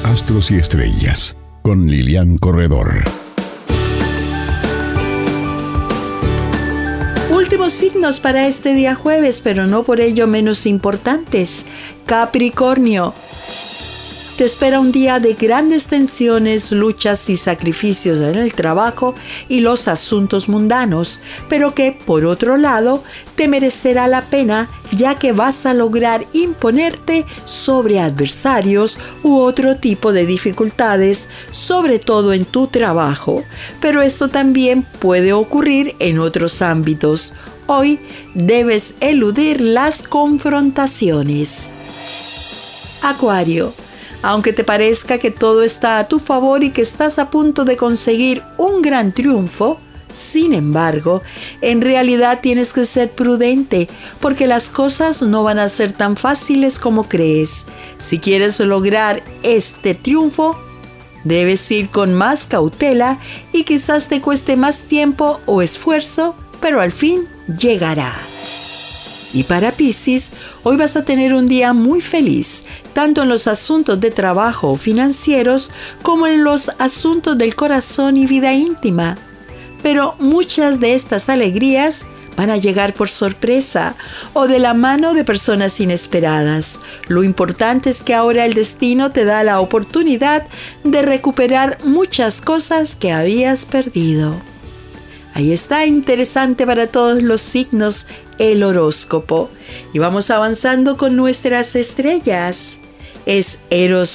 Astros y Estrellas, con Lilian Corredor. Últimos signos para este día jueves, pero no por ello menos importantes. Capricornio. Te espera un día de grandes tensiones, luchas y sacrificios en el trabajo y los asuntos mundanos, pero que, por otro lado, te merecerá la pena, ya que vas a lograr imponerte sobre adversarios u otro tipo de dificultades, sobre todo en tu trabajo. Pero esto también puede ocurrir en otros ámbitos. Hoy debes eludir las confrontaciones. Acuario. Aunque te parezca que todo está a tu favor y que estás a punto de conseguir un gran triunfo, sin embargo, en realidad tienes que ser prudente porque las cosas no van a ser tan fáciles como crees. Si quieres lograr este triunfo, debes ir con más cautela y quizás te cueste más tiempo o esfuerzo, pero al fin llegará. Y para Piscis, hoy vas a tener un día muy feliz, tanto en los asuntos de trabajo o financieros como en los asuntos del corazón y vida íntima. Pero muchas de estas alegrías van a llegar por sorpresa o de la mano de personas inesperadas. Lo importante es que ahora el destino te da la oportunidad de recuperar muchas cosas que habías perdido. Ahí está, interesante para todos los signos el horóscopo. Y vamos avanzando con nuestras estrellas. Es Eros